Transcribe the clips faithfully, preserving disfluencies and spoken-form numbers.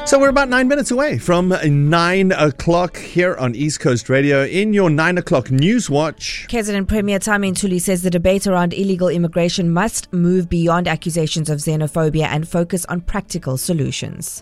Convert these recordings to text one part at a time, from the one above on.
So we're about nine minutes away from nine o'clock here on East Coast Radio in your nine o'clock News Watch. K Z N Premier Tami Ntuli says the debate around illegal immigration must move beyond accusations of xenophobia and focus on practical solutions.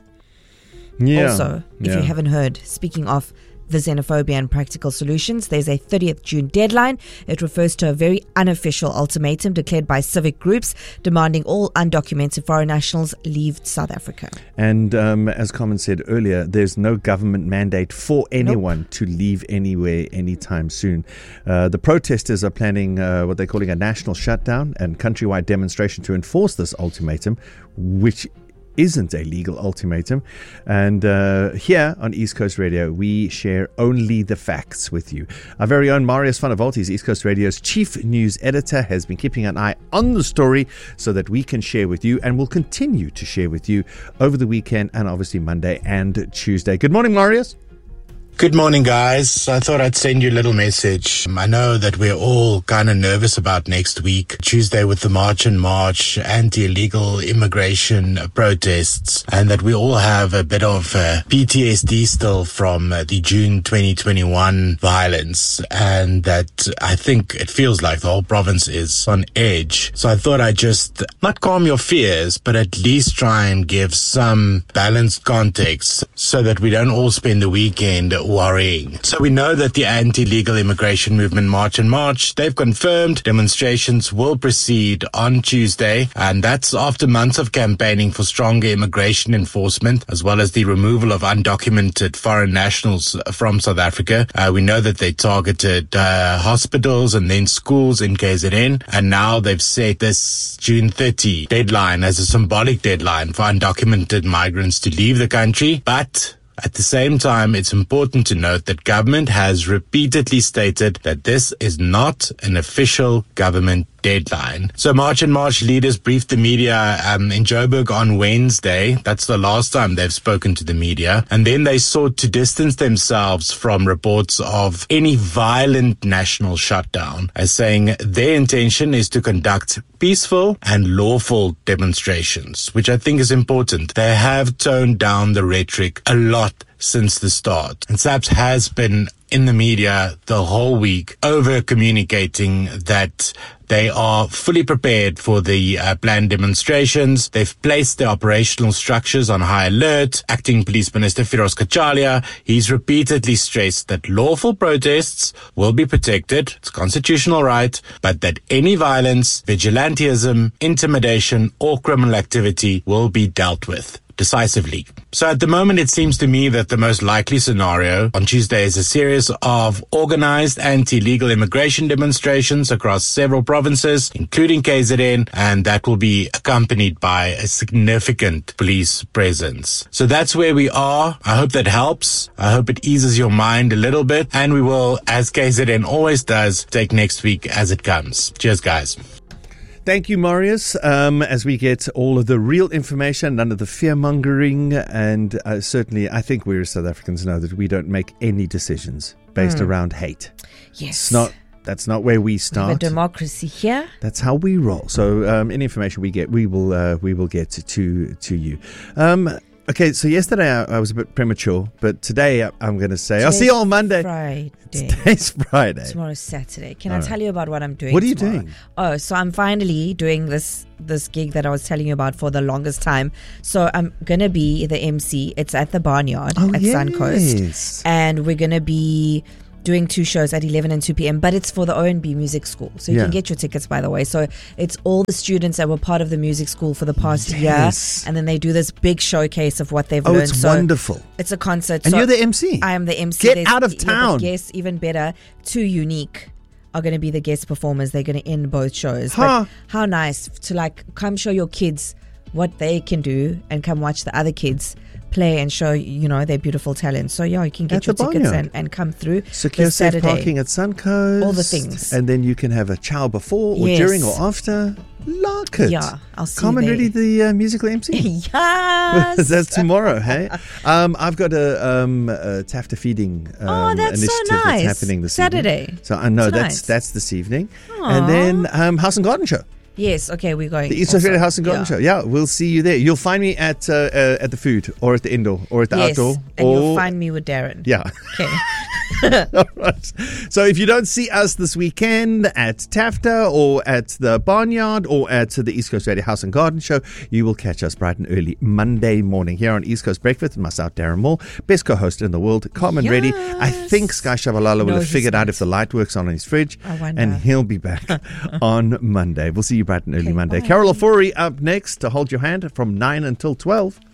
Yeah. Also, if yeah. you haven't heard, speaking of the xenophobia and practical solutions, there's a thirtieth of June deadline. It refers to a very unofficial ultimatum declared by civic groups demanding all undocumented foreign nationals leave South Africa. And um, as Carmen said earlier, there's no government mandate for anyone nope. to leave anywhere anytime soon. Uh, the protesters are planning uh, what they're calling a national shutdown and countrywide demonstration to enforce this ultimatum, which isn't a legal ultimatum. And uh, here on East Coast Radio, we share only the facts with you. Our very own Marius van der Walt, East Coast Radio's chief news editor, has been keeping an eye on the story so that we can share with you, and will continue to share with you over the weekend and obviously Monday and Tuesday. Good morning, Marius. Good morning, guys. I thought I'd send you a little message. I know that we're all kind of nervous about next week, Tuesday with the March and March anti-illegal immigration protests, and that we all have a bit of uh, P T S D still from uh, the June twenty twenty-one violence, and that I think it feels like the whole province is on edge. So I thought I'd just not calm your fears, but at least try and give some balanced context so that we don't all spend the weekend worrying. So we know that the anti-legal immigration movement March and March, they've confirmed demonstrations will proceed on Tuesday, and that's after months of campaigning for stronger immigration enforcement as well as the removal of undocumented foreign nationals from South Africa. Uh, we know that they targeted uh, hospitals and then schools in K Z N, and now they've set this June thirtieth deadline as a symbolic deadline for undocumented migrants to leave the country. But at the same time, it's important to note that government has repeatedly stated that this is not an official government deadline. So March and March leaders briefed the media um, in Joburg on Wednesday. That's the last time they've spoken to the media. And then they sought to distance themselves from reports of any violent national shutdown, as saying their intention is to conduct peaceful and lawful demonstrations, which I think is important. They have toned down the rhetoric a lot since the start. And SAPS has been in the media the whole week over communicating that they are fully prepared for the uh, planned demonstrations. They've placed their operational structures on high alert. Acting Police Minister Firoz Kachalia, he's repeatedly stressed that lawful protests will be protected, it's a constitutional right, but that any violence, vigilantism, intimidation or criminal activity will be dealt with decisively. So at the moment, it seems to me that the most likely scenario on Tuesday is a series of organized anti-legal immigration demonstrations across several provinces, including K Z N, and that will be accompanied by a significant police presence. So that's where we are. I hope that helps. I hope it eases your mind a little bit, and we will, as K Z N always does, take next week as it comes. Cheers, guys. Thank you, Marius. Um, as we get all of the real information, none of the fear-mongering, and uh, certainly I think we as South Africans know that we don't make any decisions based mm. around hate. Yes. It's not, that's not where we start. We have a democracy here. That's how we roll. So um, any information we get, we will uh, we will get to, to you. Um Okay, so yesterday I, I was a bit premature, but today I, I'm going to say, Today's I'll see you on Monday. Friday. Today's Friday. Tomorrow's Saturday. Can All I right. tell you about what I'm doing What are you tomorrow? doing? Oh, so I'm finally doing this this gig that I was telling you about for the longest time. So I'm going to be the M C. It's at the Barnyard Oh, at yes. Suncoast. And we're going to be doing two shows at eleven and two p.m. But it's for the O N B Music School. So you Yeah. can get your tickets, by the way. So it's all the students that were part of the music school for the past Yes. year. And then they do this big showcase of what they've Oh, learned. it's so wonderful. It's a concert. And so you're the M C. I am the M C. Get There's out of even- town. Yes, even better. Two Unique are going to be the guest performers. They're going to end both shows. Huh. But how nice to like come show your kids what they can do and come watch the other kids play and show, you know, their beautiful talent. So yeah, you can get At your the tickets Barnyard. and, and come through. Secure this safe Saturday. parking at Suncoast. All the things. And then you can have a chow before or Yes. during or after. Lock it. Yeah, I'll see Carmen you there. Ready, the uh, musical M C. Yes. That's tomorrow, hey? Um, I've got a, um, a Tafta feeding um, Oh, that's so initiative nice. that's happening this Saturday. evening. So I know So that's nice. that's this evening. Aw. And then um, House and Garden Show. Yes, okay, we're going. The East Coast also. Radio House and Garden Yeah. Show. Yeah, we'll see you there. You'll find me at uh, uh, at the food or at the indoor or at the Yes, outdoor. and or, you'll find me with Darren. Yeah. Okay. All right. So if you don't see us this weekend at Tafta or at the Barnyard or at the East Coast Radio House and Garden Show, you will catch us bright and early Monday morning here on East Coast Breakfast with myself, Darren Moore, best co-host in the world, Carmen Reddy. I think Sky Shabalala will No, have he's figured out not. if the light works on his fridge, I wonder. and he'll be back on Monday. We'll see you bright and early Okay, Monday. bye. Carol Ofori up next to hold your hand from nine until twelve.